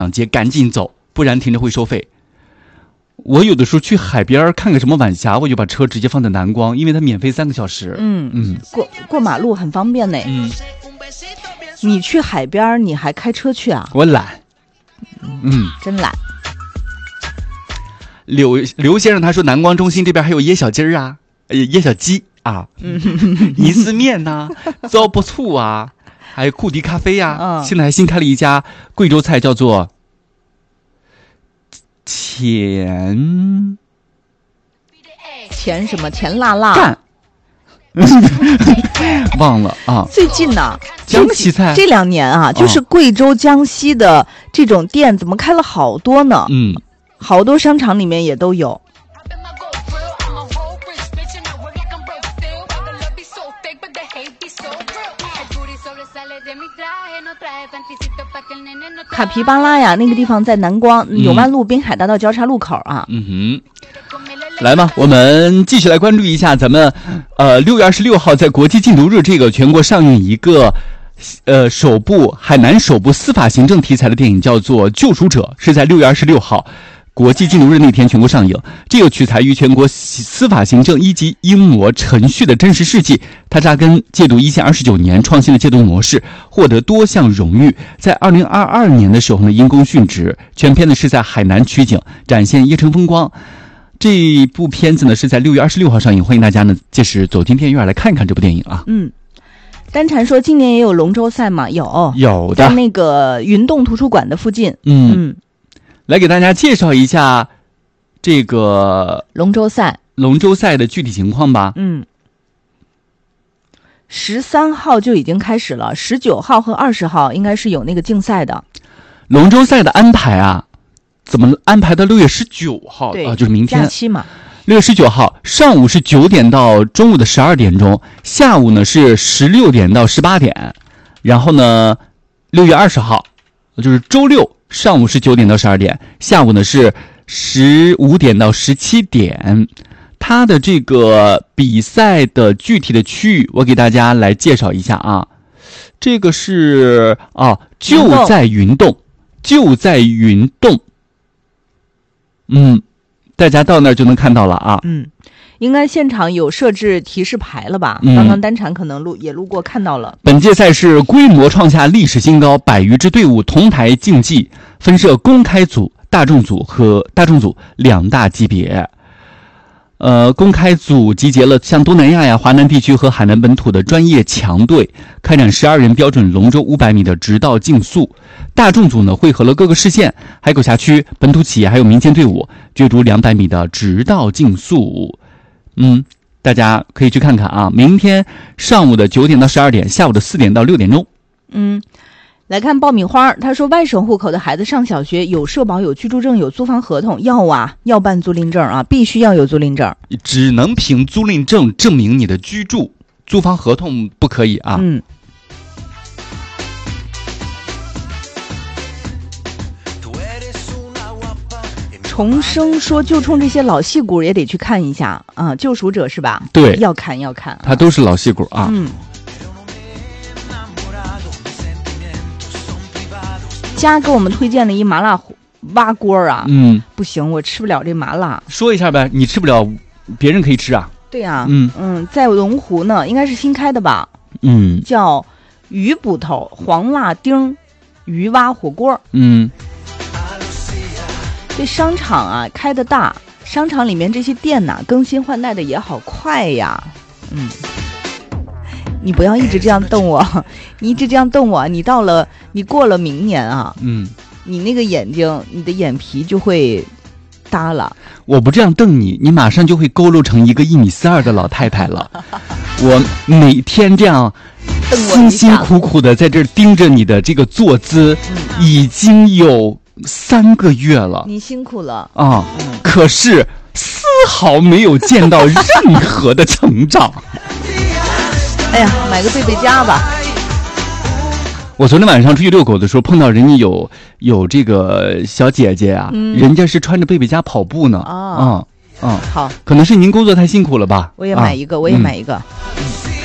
街赶紧走，不然停着会收费。我有的时候去海边看个什么晚霞，我就把车直接放在南光，因为它免费3个小时。 过马路很方便呢。你去海边你还开车去啊？ 我懒。 真懒。 刘先生他说南光中心这边还有椰小鸡啊，椰小鸡啊，尼斯面呐，糟不醋啊，还有库迪咖啡呀。现在还新开了一家贵州菜，叫做钱什么钱辣辣干忘了啊。 最近呢， 江西菜这2年啊，就是贵州江西的这种店怎么开了好多呢？好多商场里面也都有。卡皮巴拉呀，那个地方在南光永万路滨海大道交叉路口啊。 来吧，我们继续来关注一下咱们6月26号在国际禁毒日这个全国上映一个海南首部司法行政题材的电影，叫做《救赎者》，是在6月26号国际禁毒日那天全国上映。这个取材于全国司法行政1级英模程序的真实事迹，它扎根戒毒一线29年，创新的戒毒模式，获得多项荣誉。在2022年的时候呢，因公殉职。全片呢是在海南取景，展现夜城风光。这部片子呢是在6月26号上映，欢迎大家呢届时走进电影院来看看这部电影啊。 丹禅说今年也有龙舟赛吗？有的，在那个云洞图书馆的附近。 来给大家介绍一下这个龙舟赛的具体情况吧。 13号就已经开始了，19号和20号应该是有那个竞赛的。 龙舟赛的安排啊，怎么安排到6月19号啊？就是明天假期嘛。 6月19号上午是9点到中午的12点钟，下午呢是16点到18点，然后呢6月20号就是周六上午是9点到12点，下午呢是15点到17点。它的这个比赛的具体的区域我给大家来介绍一下啊。这个是就在云洞。大家到那儿就能看到了啊。 应该现场有设置提示牌了吧？刚刚丹禅可能也路过看到了。 本届赛事规模创下历史新高，100余支队伍同台竞技，分设公开组、大众组和大众组2大级别。公开组集结了像东南亚呀、华南地区和海南本土的专业强队，开展12人标准龙舟500米的直道竞速。大众组呢，汇合了各个市县、海口辖区、本土企业还有民间队伍，角逐200米的直道竞速。大家可以去看看啊。明天上午的9点到12点，下午的4点到6点钟。 来看爆米花，他说外省户口的孩子上小学有社保、有居住证、有租房合同，要办租赁证啊，必须要有租赁证。 只能凭租赁证证明你的居住，租房合同不可以啊。 重生说就冲这些老戏骨也得去看一下啊，救赎者是吧？ 对， 要看它都是老戏骨啊。 家给我们推荐了一麻辣蛙锅啊。不行，我吃不了这麻辣。 说一下呗，你吃不了，别人可以吃啊。 对啊。在龙湖呢，应该是新开的吧。叫鱼捕头黄辣丁鱼蛙火锅。这商场啊开的大，商场里面这些店呐更新换代的也好快呀。你不要一直这样瞪我，你一直这样瞪我，你过了明年啊，你那个眼睛，你的眼皮就会耷了。 我不这样瞪你，你马上就会佝偻成一个1.42米的老太太了。我每天这样辛辛苦苦的在这儿盯着你的这个坐姿，已经有3个月了。 你辛苦了啊！可是丝毫没有见到任何的成长。 哎呀，买个贝贝佳吧。 我昨天晚上出去遛狗的时候，碰到人家有这个小姐姐啊，人家是穿着贝贝佳跑步呢。 好， 可能是您工作太辛苦了吧？ 我也买一个，